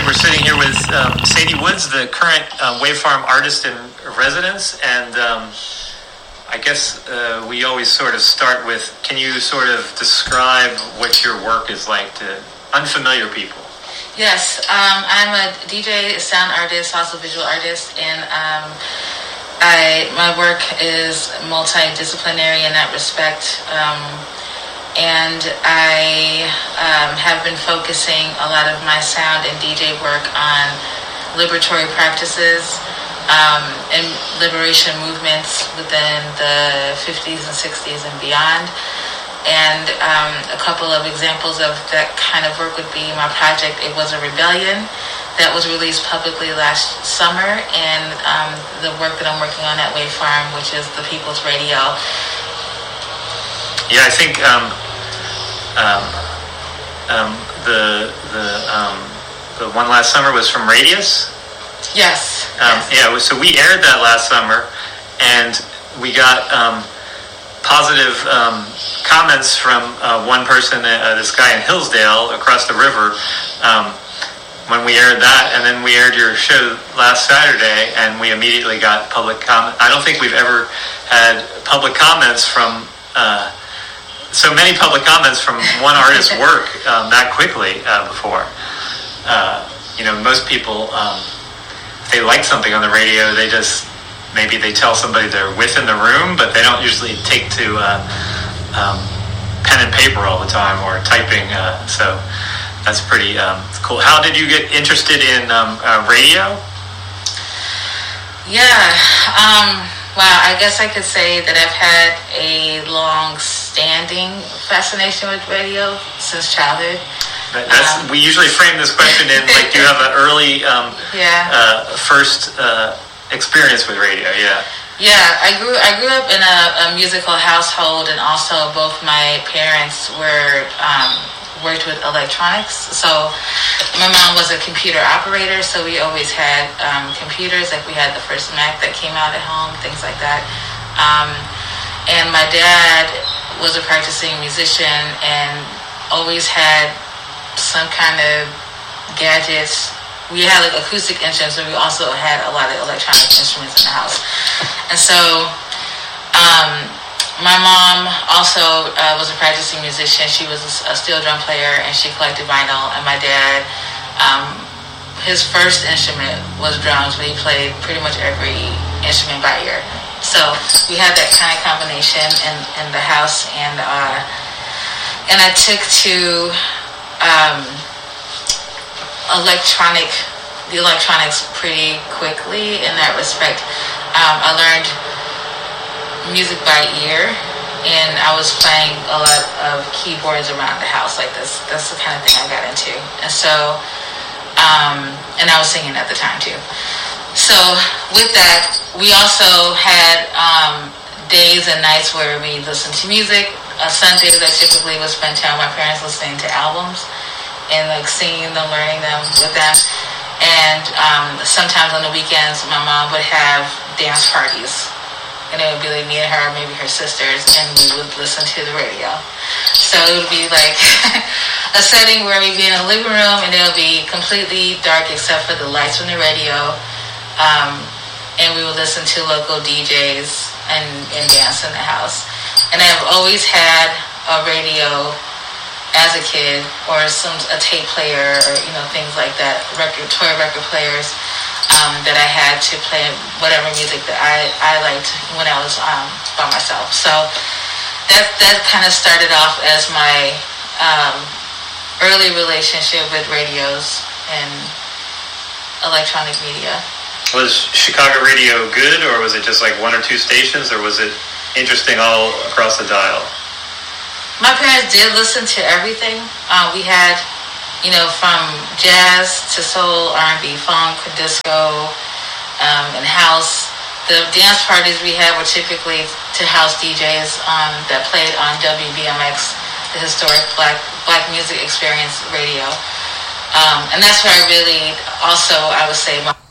we're sitting here with Sadie Woods, the current Wave Farm artist in residence, and I guess we always sort of start with, can you sort of describe what your work is like to unfamiliar people? Yes, I'm a DJ, sound artist, also visual artist, and my work is multidisciplinary in that respect. And I have been focusing a lot of my sound and DJ work on liberatory practices and liberation movements within the 50s and 60s and beyond. And a couple of examples of that kind of work would be my project, It Was a Rebellion, that was released publicly last summer, and the work that I'm working on at Wave Farm, which is the People's Radio. Yeah, I think the one last summer was from Radius. Yes. Yeah, so we aired that last summer, and we got positive comments from one person, this guy in Hillsdale across the river, when we aired that, and then we aired your show last Saturday, and we immediately got public comment. I don't think we've ever had public comments from so many public comments from one artist's work that quickly before. Most people, if they like something on the radio, they just, maybe they tell somebody they're with in the room, but they don't usually take to pen and paper all the time or typing. So that's pretty cool. How did you get interested in radio? Yeah. Wow, I guess I could say that I've had a long-standing fascination with radio since childhood. We usually frame this question in, like, do you have an early first experience with radio? Yeah. Yeah, I grew up in a musical household, and also both my parents worked with electronics. So my mom was a computer operator, so we always had computers. Like, we had the first Mac that came out at home, things like that. And my dad was a practicing musician and always had some kind of gadgets. We had like acoustic instruments, but we also had a lot of electronic instruments in the house. And so my mom also was a practicing musician. She was a steel drum player, and she collected vinyl. And my dad, his first instrument was drums, but he played pretty much every instrument by ear. So we had that kind of combination in the house, and I took to the electronics pretty quickly in that respect. I learned music by ear, and I was playing a lot of keyboards around the house like this. That's the kind of thing I got into. And so, and I was singing at the time too. So with that, we also had days and nights where we listened to music. Sundays I typically would spend time with my parents listening to albums and like singing them, learning them with them. And sometimes on the weekends, my mom would have dance parties. And it would be like me and her, maybe her sisters, and we would listen to the radio. So it would be like a setting where we'd be in a living room, and it would be completely dark except for the lights from the radio. And we would listen to local DJs and dance in the house. And I've always had a radio as a kid, or a tape player, or things like that, toy record players. That I had to play whatever music that I liked when I was by myself. So that kind of started off as my early relationship with radios and electronic media. Was Chicago radio good, or was it just like one or two stations, or was it interesting all across the dial? My parents did listen to everything. We had from jazz to soul, R&B, funk, disco, and house. The dance parties we had were typically to house DJs that played on WBMX, the historic Black Music Experience radio. And that's where I really also, I would say,